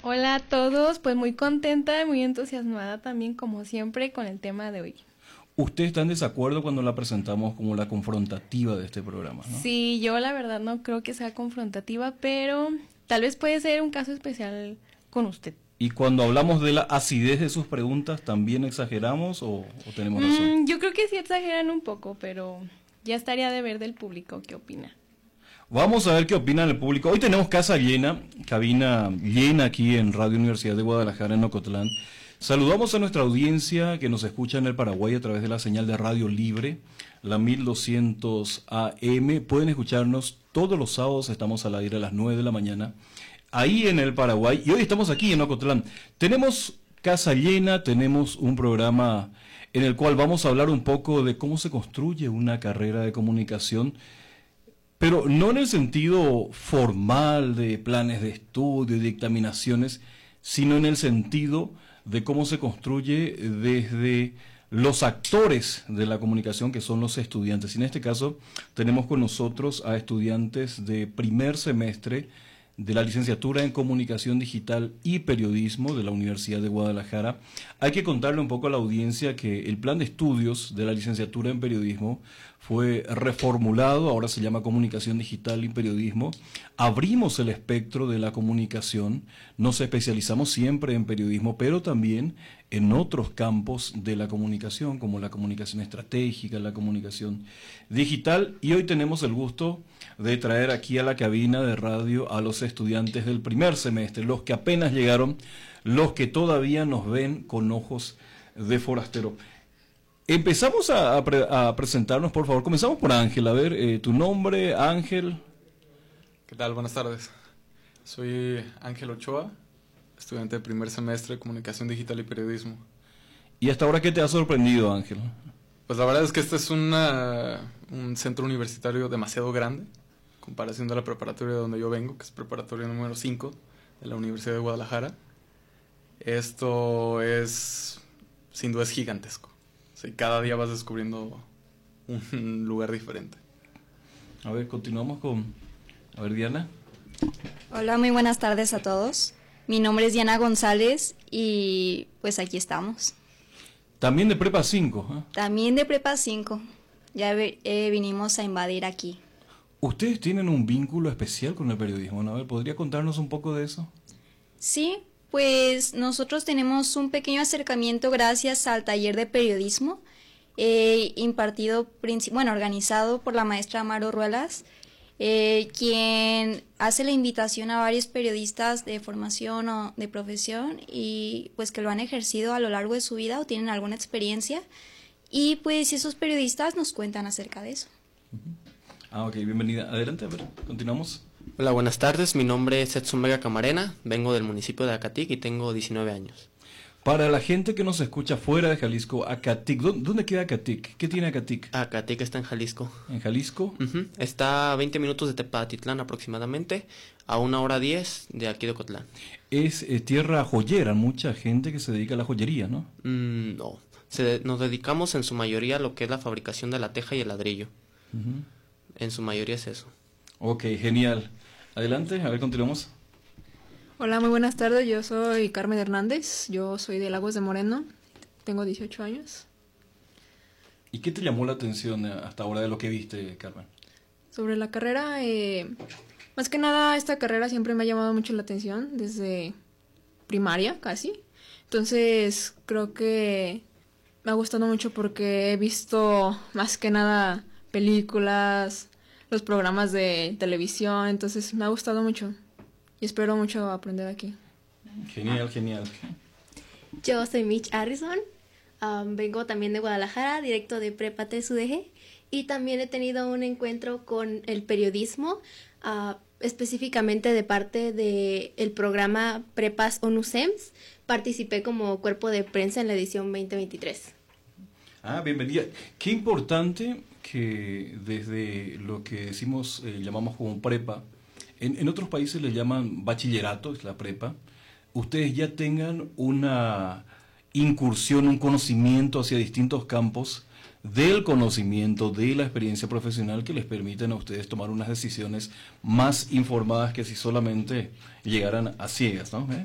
Hola a todos, pues muy contenta, muy entusiasmada también como siempre con el tema de hoy. ¿Usted está en desacuerdo cuando la presentamos como la confrontativa de este programa, no? Sí, yo la verdad no creo que sea confrontativa, pero tal vez puede ser un caso especial con usted. Y cuando hablamos de la acidez de sus preguntas, ¿también exageramos o tenemos razón? Yo creo que sí exageran un poco, pero ya estaría de ver del público qué opina. Vamos a ver qué opina el público. Hoy tenemos casa llena, cabina llena aquí en Radio Universidad de Guadalajara en Ocotlán. Saludamos a nuestra audiencia que nos escucha en el Paraguay a través de la señal de Radio Libre, la 1200 AM. Pueden escucharnos todos los sábados, estamos al aire a las 9 de la mañana, ahí en el Paraguay. Y hoy estamos aquí en Ocotlán. Tenemos casa llena, tenemos un programa en el cual vamos a hablar un poco de cómo se construye una carrera de comunicación, pero no en el sentido formal de planes de estudio y dictaminaciones, sino en el sentido de cómo se construye desde los actores de la comunicación, que son los estudiantes. Y en este caso tenemos con nosotros a estudiantes de primer semestre de la licenciatura en Comunicación Digital y Periodismo de la Universidad de Guadalajara. Hay que contarle un poco a la audiencia que el plan de estudios de la licenciatura en Periodismo fue reformulado, ahora se llama Comunicación Digital y Periodismo. Abrimos el espectro de la comunicación, nos especializamos siempre en periodismo, pero también en otros campos de la comunicación, como la comunicación estratégica, la comunicación digital, y hoy tenemos el gusto de traer aquí a la cabina de radio a los estudiantes del primer semestre, los que apenas llegaron, los que todavía nos ven con ojos de forastero. Empezamos a presentarnos, por favor. Comenzamos por Ángel. A ver, tu nombre, Ángel. ¿Qué tal? Buenas tardes. Soy Ángel Ochoa, estudiante de primer semestre de Comunicación Digital y Periodismo. ¿Y hasta ahora qué te ha sorprendido, Ángel? Pues la verdad es que este es un centro universitario demasiado grande, en comparación de la preparatoria de donde yo vengo, que es preparatoria número 5 de la Universidad de Guadalajara. Esto es, sin duda, es gigantesco. Sí, cada día vas descubriendo un lugar diferente. A ver, continuamos con... A ver, Diana. Hola, muy buenas tardes a todos. Mi nombre es Diana González y pues aquí estamos. También de Prepa 5, ¿eh? También de Prepa 5. Ya vinimos a invadir aquí. ¿Ustedes tienen un vínculo especial con el periodismo? ¿No? A ver, ¿podría contarnos un poco de eso? Sí, pues nosotros tenemos un pequeño acercamiento gracias al taller de periodismo organizado por la maestra Amaro Ruelas, quien hace la invitación a varios periodistas de formación o de profesión y pues que lo han ejercido a lo largo de su vida o tienen alguna experiencia y pues esos periodistas nos cuentan acerca de eso. Ok, bienvenida. Adelante, a ver, continuamos. Hola, buenas tardes. Mi nombre es Edson Vega Camarena, vengo del municipio de Acatic y tengo 19 años. Para la gente que nos escucha fuera de Jalisco, Acatic, ¿dónde queda Acatic? ¿Qué tiene Acatic? Acatic está en Jalisco. ¿En Jalisco? Está a 20 minutos de Tepatitlán aproximadamente, a 1:10 de aquí de Ocotlán. Es tierra joyera, mucha gente que se dedica a la joyería, ¿no? No, nos dedicamos en su mayoría a lo que es la fabricación de la teja y el ladrillo. En su mayoría es eso. Ok, genial. Adelante, a ver, continuamos. Hola, muy buenas tardes, yo soy Carmen Hernández, yo soy de Lagos de Moreno, tengo 18 años. ¿Y qué te llamó la atención hasta ahora de lo que viste, Carmen? Sobre la carrera, más que nada esta carrera siempre me ha llamado mucho la atención, desde primaria casi. Entonces creo que me ha gustado mucho porque he visto más que nada películas, los programas de televisión, entonces me ha gustado mucho y espero mucho aprender aquí. Genial, genial. Yo soy Mitch Harrison, vengo también de Guadalajara, directo de Prepa TES UDG, y también he tenido un encuentro con el periodismo, específicamente de parte del programa Prepas ONUSEMS. Participé como cuerpo de prensa en la edición 2023. Bienvenida. Qué importante que desde lo que decimos, llamamos como prepa, en otros países le llaman bachillerato, es la prepa, ustedes ya tengan una incursión, un conocimiento hacia distintos campos del conocimiento, de la experiencia profesional que les permiten a ustedes tomar unas decisiones más informadas que si solamente llegaran a ciegas, ¿no?